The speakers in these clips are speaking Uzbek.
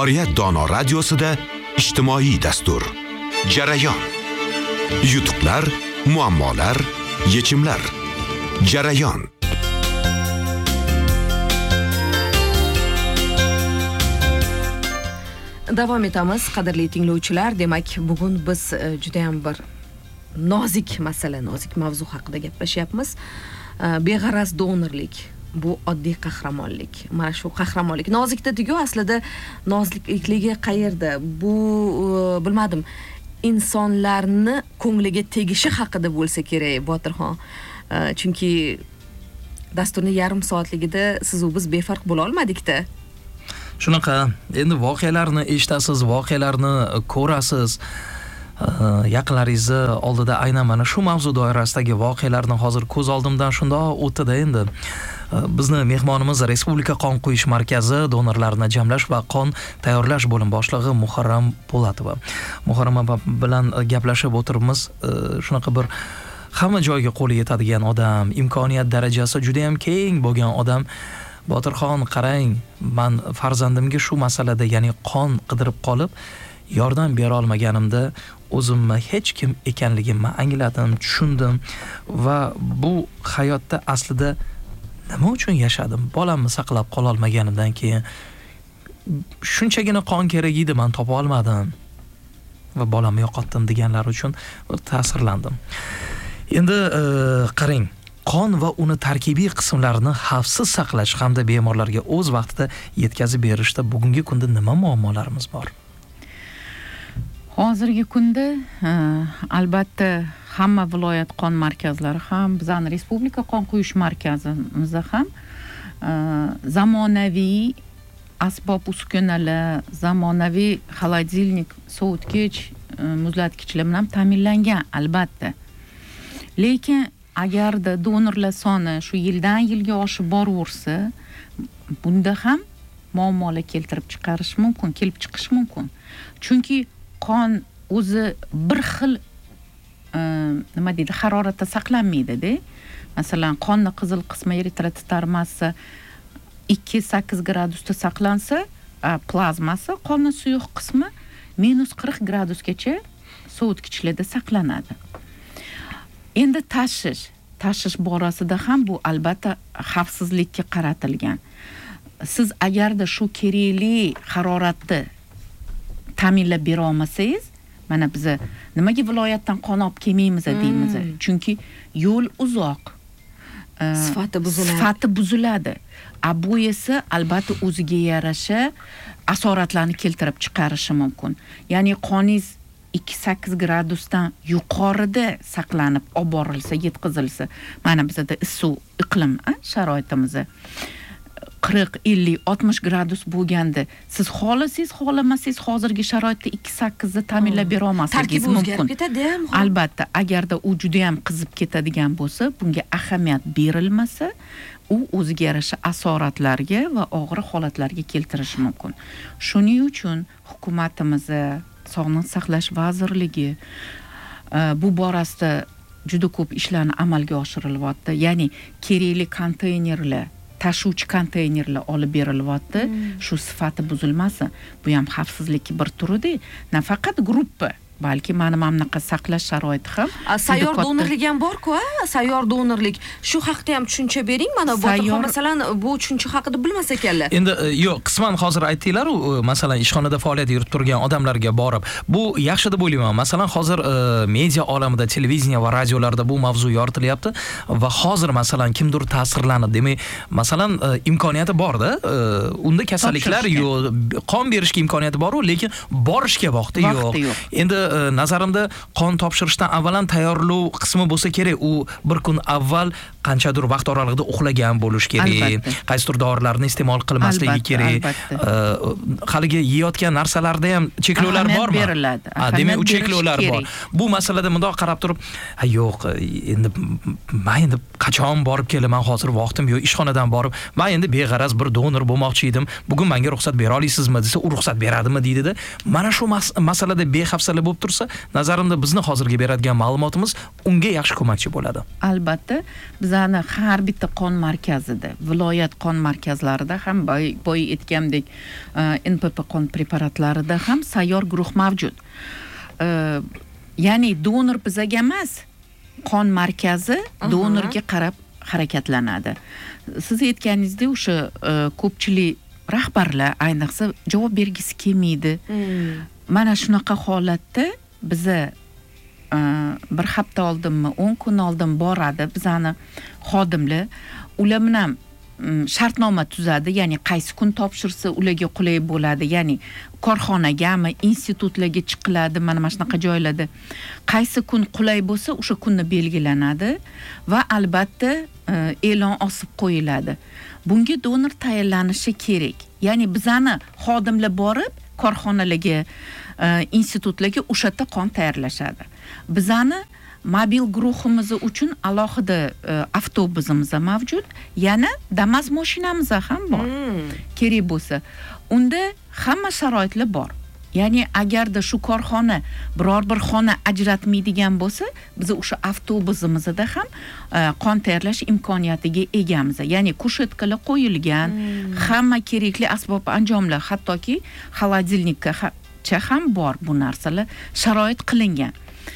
Oriyat dono radiosida ijtimoiy dastur. Jarayon. Yutuqlar, muammolar, yechimlar. Jarayon. Davom etamiz, qadrli tinglovchilar. Demak, bugun biz juda ham bir nozik masala, nozik mavzu haqida gaplashyapmiz. Beg'araz donorlik. Bu oddiy qahramonlik. Mana shu qahramonlik. Nozik dediku, aslida nozlikligi qayerda? Bu bilmadim. Insonlarni ko'ngliga tegishi haqida bo'lsa kerak, Botirxon. Chunki dasturni yarim soatligida siz u biz befarq bo'la olmadik-da. Shunaqa, endi voqealarni eshitasiz, voqealarni ko'rasiz. Yaqinlaringizni oldida aynan mana shu mavzu doirasidagi voqealarni hozir ko'z oldimdan shundoq o'tdi-da endi. Bizni mehmonimiz Respublika qon quyish markazi donorlarni jamlash va qon tayyorlash bo'lim boshlig'i Muharram Po'latova. Muharram bilan gaplashib o'tiribmiz. Shunaqa bir hamma joyga qo'li yetadigan odam, imkoniyat darajasi juda ham keng bo'lgan odam. Botirxon, qarang, men farzandimga shu masalada, ya'ni qon qidirib qolib, yordam bera olmaganimda o'zimni hech kim ekanligimni angladim, tushundim va bu hayotda aslida nima uchun yashadim? Bolamni saqlab qola olmaganimdan keyin shunchagina qon kerak edi, men topa olmadim va bolamni yo'qotdim deganlar uchun ta'sirlandim. Endi qarang, qon va uni tarkibiy qismlarini xavfsiz saqlash hamda bemorlarga o'z vaqtida yetkazib berishda bugungi kunda nima muammolarimiz bor? Hozirgi kunda albatta hamma viloyat qon markazlari ham, bizning Respublika qon quyish markazimizda ham zamonaviy asbob uskunalar, zamonaviy xolodilnik, sovutgich, muzlatgichlar bilan ta'minlangan albatta. Lekin agarda donorlar soni shu yildan yilga oshib boraversa, bunda ham muammolar kelib chiqish mumkin. Chunki qon o'zi bir xil nima deydi, haroratda saqlanmaydi-da. Masalan, qonni qizil qismi eritrosit tarmasi 2-8 gradusda saqlansa, plazmasi, qonni suyuq qismi -40 gradusgacha sovutgichlarda saqlanadi. Endi tashish borasida ham bu albatta xavfsizlikka qaratilgan. Siz agarda shu kerakli haroratni ta'minlab bera olmasangiz, mana biz nimaga viloyatdan qon olib kelmaymiz deymiz? Chunki yo'l uzoq. Sifati buziladi. Bu esa albatta o'ziga yarasha asoratlarni keltirib chiqarishi mumkin. Ya'ni qoningiz 2-8 gradusdan yuqorida saqlanib olib borilsa, yetkazilsa, mana bizda issiq iqlim sharoitimizda 40, 50, 60 gradus bo'lganda, siz xohlasangiz, xohlamasangiz hozirgi sharoitda 2-8 ni ta'minlab bera olmasligingiz mumkin. Albatta, agarda u juda ham qizib ketadigan bo'lsa, bunga ahamiyat berilmasa, u o'ziga yarasha asoratlarga va og'ir holatlarga keltirishi mumkin. Shuning uchun hukumatimiz, Sog'liqni saqlash vazirligi bu borasida juda ko'p ishlarni amalga oshirilyapti. Ya'ni kerakli konteynerlar, tashuvchi konteynerlar olib berilyapti. Shu sifati buzilmasin. Bu ham xavfsizlikning bir turi-da. Nafaqat gruppa, balki mana bunaqa saqlash sharoiti ham. Sayyor donorlik ham bor-ku, sayyor donorlik. Shu haqda ham tushuncha bering. Mana Botirxon masalan bu tushuncha haqida bilmas ekanlar. Endi yo'q, qisman hozir aytdinglar, masalan ishxonada faoliyat yuritib turgan odamlarga borib, bu yaxshi deb o'ylayman. Masalan, hozir media olamida, televideniya va radiolarda bu mavzu yoritilyapti va hozir masalan kimdir ta'sirlanib, demak, masalan imkoniyati bor-da, unda kasalliklar yo'q, qon berishga imkoniyati bor-ku, lekin borishga vaqti yo'q. Endi nazarimda qon topshirishdan avvalan tayyorlov qismi bo'lsa kerak. U bir kun avval qanchadir vaqt oralig'ida uxlagan bo'lish kerak. Qaysidir dorilarni iste'mol qilmasligi kerak. Haligi yeyotgan narsalarda ham cheklovlar bormi? Demak, u cheklovlar bor. Bu masalada bundoq qarab turib, yo'q, men qachon borib kelaman, hozir vaqtim yo'q, ishxonadan borib, men endi beg'araz bir donor bo'lmoqchi edim. Bugun menga ruxsat bera olaysizmi desa, u ruxsat beradimi deydi-da. Mana shu masalada bexafsala bo'lib tursa, nazarimda bizni hozirgi beradigan ma'lumotimiz unga yaxshi ko'makchi bo'ladi. Albatta, biz bizani har bitta qon markazida, viloyat qon markazlarida ham boy aytgandek NPP qon preparatlarida ham sayyor guruh mavjud. Ya'ni donor bizaga emas, qon markazi donorga qarab harakatlanadi. Siz aytganingizdek, o'sha ko'pchilik rahbarlar ayniqsa javob bergisi kelmaydi. Mana shunaqa holatda biza bir hafta oldinmi, 10 kun oldin boradi bizani xodimlar. Ular bilan shartnoma tuzadi, ya'ni qaysi kun topshirsa ularga qulay bo'ladi, ya'ni korxonagami, institutlarga chiqiladi, mana shunaqa joylarda qaysi kun qulay bo'lsa, o'sha kunni belgilanadi va albatta e'lon osib qo'yiladi. Bunga donor tayinlanishi kerak. Ya'ni bizani xodimlar borib korxonalarga, institutlarga o'sha qon tayyorlashadi. Bizani mobil guruhimiz uchun alohida avtobusimiz mavjud, yana Damas mashinamiz ham bor. Kerak bo'lsa, unda hamma sharoitlar bor. Ya'ni agarda shu korxona biror bir xona ajratmaydigan bo'lsa, biz o'sha avtobusimizda ham qon tayyorlash imkoniyatiga egamiz. Ya'ni kushetkalar qo'yilgan, hamma kerakli asbob anjomlar, hattoki xolodilnikgacha ham bor bu narsalar sharoit qilingan.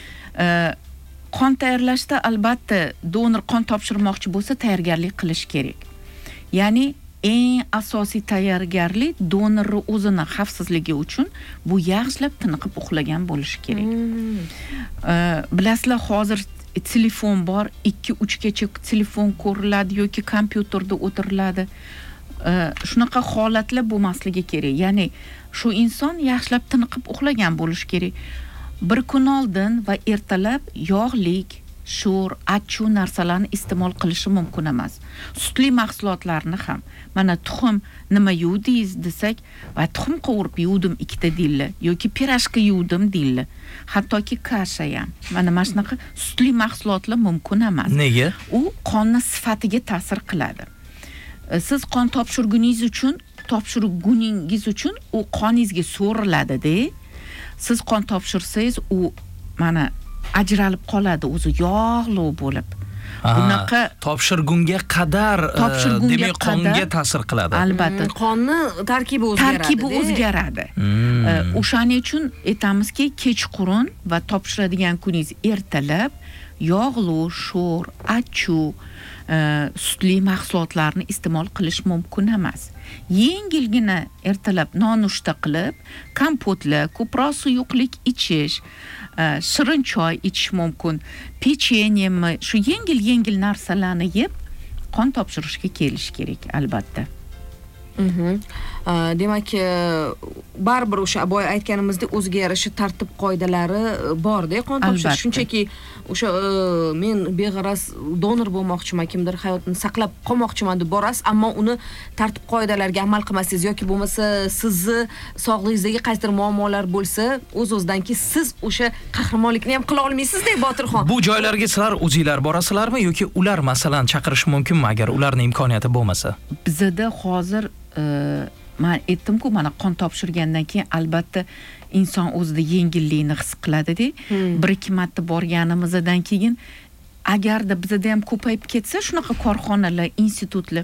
Qon tayyorlashda albatta donor qon topshirmoqchi bo'lsa tayyorgarlik qilish kerak. Ya'ni eng asosiy tayyorgarlik donorning o'zini xavfsizligi uchun bu yaxshilab tiniqib uxlagan bo'lishi kerak. Bilasizlar, hozir telefon bor, 2-3 gacha telefon ko'riladi yoki kompyuterda o'tiriladi. Shunaqa holatlar bo'lmasligi kerak. Ya'ni shu inson yaxshilab tiniqib uxlagan bo'lishi kerak. Bir kun oldin va ertalab yog'lik, sho'r, achchiq narsalarni iste'mol qilishi mumkin emas. Sutli mahsulotlarni ham, mana tuxum nima yuvdingiz desak, va tuxum qovurib yuvdim 2 ta deyiladi, yoki pirashka yuvdim deyiladi. Hattoki kasha ham. Mana shunaqa sutli mahsulotlar mumkin emas. Nega? U qonning sifatiga ta'sir qiladi. Siz qon topshirguningiz uchun u qoningizga so'riladi-da. Siz qon topshirsangiz, u mana ajralib qoladi, o'zi yog'li bo'lib. Bunaqa topshirgunga qadar demak qonga ta'sir qiladi. Albatta. Qonni tarkibi o'zgaradi. O'shaning uchun aytamizki, kechqurun va topshiradigan kuningiz ertalab yog'li, sho'r, achchiq, sutli mahsulotlarni iste'mol qilish mumkin emas. Yengilgina ertalab nonushta qilib, kompotlar, ko'proq suyuqlik ichish, shirin choy ichish mumkin. Pechenyemi, shu yengil narsalarni yeb qon topshirishga kelish kerak albatta. Demak, baribir o'sha boya aytganimizdek o'ziga yarasha tartib qoidalari bor-da, qon topshirish. Shunchaki o'sha men beg'araz donor bo'lmoqchiman, kimdir hayotini saqlab qolmoqchiman deb borasiz, ammo uni tartib qoidalarga amal qilmasangiz yoki bo'lmasa sizni sog'lig'ingizdagi qaysidir muammolar bo'lsa, o'z-o'zidanki siz o'sha qahramonlikni ham qila olmaysiz-da, Botirxon. Bu joylarga sizlar o'zingizlar borasizlarmi yoki ular masalan chaqirish mumkinmi agar ularning imkoniyati bo'lmasa? Bizda hozir men aytdim-ku, mana qon topshirgandan keyin albatta inson o'zida yengillikni his qiladi-da. 1-2 marta borganimizdan keyin agarda bizda ham ko'payib ketsa, shunaqa korxonalar, institutlar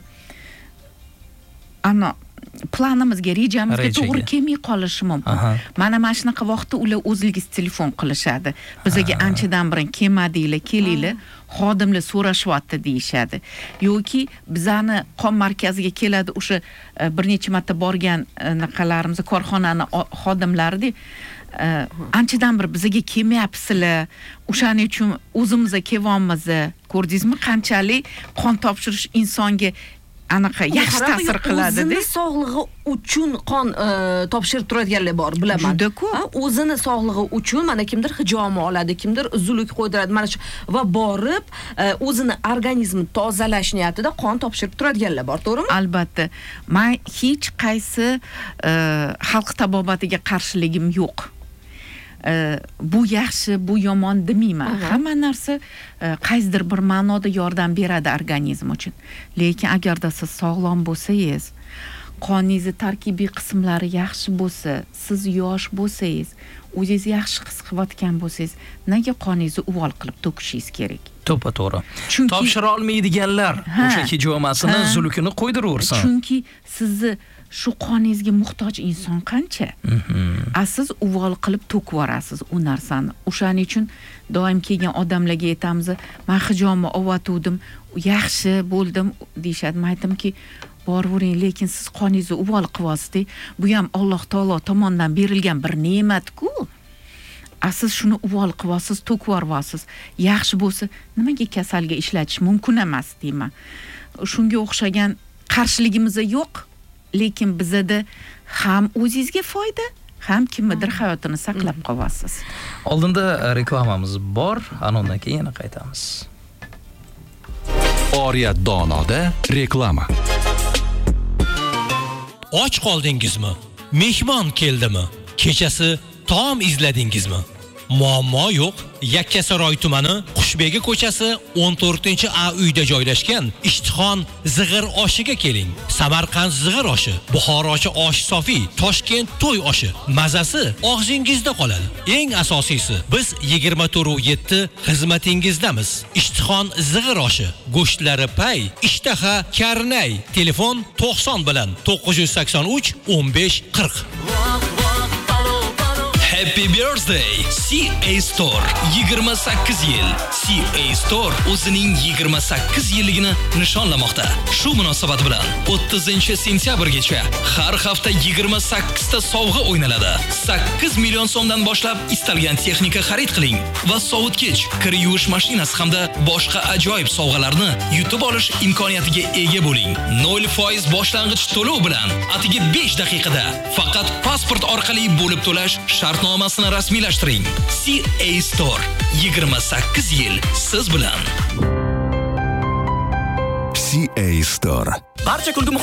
ana planimizga, rejamizga to'g'ri kelmay qolishi mumkin. Mana shunaqa vaqtda ular o'zligingiz telefon qilishadi. Bizga anchadan burun kelmadinglar, kelinglar, xodimlar so'rashyapti deyishadi. Yoki bizani qon markaziga keladi, o'sha bir necha marta borgan naqalarimiz, korxonani xodimlari anchadan bir bizga kelmayapsizlar. O'shaning uchun o'zimizga kelyapmiz. Ko'rdingizmi, qanchalik qon topshirish insonga anaqa yaxshi ta'sir qiladi. O'zini sog'lig'i uchun qon topshirib turadiganlar bor, bilaman. Juda ko'p. O'zini sog'lig'i uchun mana kimdir hijoma oladi, kimdir uzuluk qo'ydiradi, mana shu va borib o'zini organizmini tozalash niyatida qon topshirib turadiganlar bor, to'g'rimi? Albatta. Men hech qaysi xalq tabobatiga qarshiligim yo'q. Bu yaxshi, bu yomon demayman. Hamma narsa qaysidir bir ma'noda yordam beradi organizm uchun. Lekin agarda siz sog'lom bo'lsangiz, qoningizni tarkibiy qismlari yaxshi bo'lsa, siz yosh bo'lsangiz, o'zingizni yaxshi his qilayotgan bo'lsangiz, nega qoningizni uvol qilib to'kishingiz kerak? To'g'ri. Topshira olmaydiganlar o'sha hijomasini, zulukini qo'ydiraversin. Chunki sizni shu qoningizga muhtoj inson qancha? Siz uvol qilib to'kib yuborasiz u narsani. O'shaning uchun doim kelgan odamlarga aytamiz, men hijomni ovatuvdim, yaxshi bo'ldim deyshadi. Men aytdimki, boravering, lekin siz qoningizni uvol qilyapsiz. Bu ham Alloh taolo tomonidan berilgan bir ne'mat-ku. Siz shuni uvol qilyapsiz, to'kib yuborasiz. Yaxshi bo'lsa, nimaga kasalga ishlatish mumkin emas deyman. Shunga o'xshagan qarshiligimiz yo'q, lekin bizada ham o'zingizga foyda, ham kimnidir hayotini saqlab qolyapsiz. Oldinda reklamamiz bor, anondan keyin yana qaytamiz. Oriyat donoda reklama. Och qoldingizmi? Mehmon keldimi? Kechasi taom izladingizmi? Muammo yo'q. Yakkasaroy tumani Qushbegi ko'chasi 14-A uyda joylashgan Ishtixon zig'ir oshiga keling. Samarqand zig'ir oshi, Buxorochi osh sofi, Toshkent to'y oshi. Mazasi og'zingizda qoladi. Eng asosiysi, biz 24/7 xizmatingizdamiz. Ishtixon zig'ir oshi, go'shtlari pay, ishtaha karnay. Telefon 90 bilan 983 15 40. Happy birthday CA Store 28 yil. CA Store o'zining 28 yilligini nishonlamoqda. Shu munosabat bilan 30-sentyabrgacha har hafta 28 ta sovg'a o'ynaladi. 8 million so'mdan boshlab istalgan texnika xarid qiling va sovutgich, kir yuvish mashinasi hamda boshqa ajoyib sovg'alarni yutib olish imkoniyatiga ega bo'ling. 0% boshlang'ich to'lov bilan atigi 5 daqiqada faqat pasport orqali bo'lib to'lash shartnomasini rasmiylashtiring. CA Store 28 yil siz bilan. CA Store. Barcha kulgi